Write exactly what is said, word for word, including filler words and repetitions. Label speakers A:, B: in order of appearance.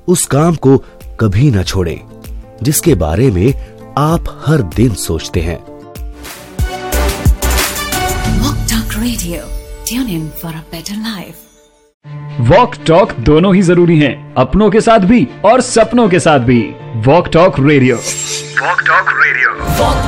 A: उस काम को कभी न छोड़ें जिसके बारे में आप हर दिन सोचते हैं।
B: Walk talk radio, tune in for a better life.
C: Walk talk दोनों ही जरूरी हैं, अपनों के साथ भी और सपनों के साथ भी। Walk talk radio, walk talk radio.